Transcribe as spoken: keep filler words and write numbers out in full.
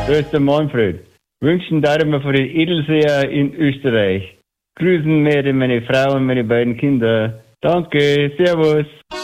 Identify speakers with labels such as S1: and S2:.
S1: Da ist der Manfred. Wünschen darf mir von den Edelseer in Österreich. Grüßen mir meine Frau und meine beiden Kinder. Danke, servus.